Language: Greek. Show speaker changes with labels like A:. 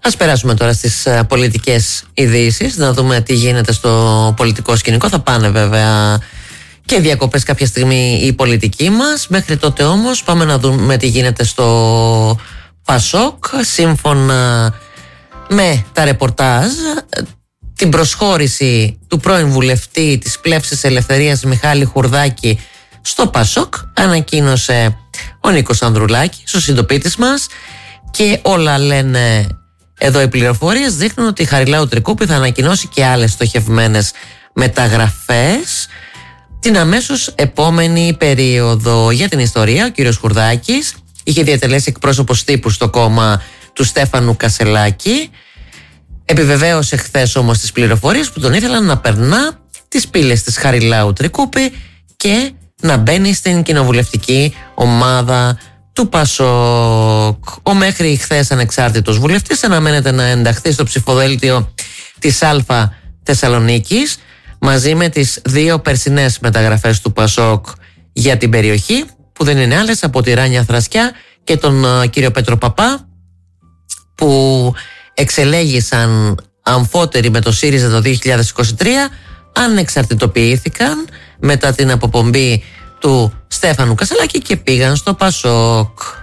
A: Ας περάσουμε τώρα στις πολιτικές ειδήσεις, να δούμε τι γίνεται στο πολιτικό σκηνικό. Θα πάνε βέβαια και διακοπές κάποια στιγμή οι πολιτικοί μας. Μέχρι τότε όμως πάμε να δούμε τι γίνεται στο ΠΑΣΟΚ. Σύμφωνα με τα ρεπορτάζ, την προσχώρηση του πρώην βουλευτή της Πλεύσης Ελευθερίας Μιχάλη Χουρδάκη στο ΠΑΣΟΚ ανακοίνωσε ο Νίκος Ανδρουλάκης, ο συντοπίτης μας, και όλα λένε εδώ οι πληροφορίες δείχνουν ότι η Χαριλάου Τρικούπη θα ανακοινώσει και άλλες στοχευμένες μεταγραφές την αμέσως επόμενη περίοδο. Για την ιστορία, ο κύριος Χουρδάκης είχε διατελέσει εκπρόσωπος τύπου στο κόμμα του Στέφανου Κασελάκη. Επιβεβαίωσε χθες όμως τις πληροφορίες που τον ήθελαν να περνά τις πύλες της Χαριλάου Τρικούπη και να μπαίνει στην κοινοβουλευτική ομάδα του ΠΑΣΟΚ. Ο μέχρι χθες ανεξάρτητος βουλευτής αναμένεται να ενταχθεί στο ψηφοδέλτιο της Α Θεσσαλονίκης μαζί με τις δύο περσινές μεταγραφές του ΠΑΣΟΚ για την περιοχή, που δεν είναι άλλες από τη Ράνια Θρασκιά και τον κύριο Πέτρο Παπά, που εξελέγησαν αμφότεροι με το ΣΥΡΙΖΑ το 2023, ανεξαρτητοποιήθηκαν μετά την αποπομπή του Στέφανου Κασελάκη και πήγαν στο ΠΑΣΟΚ.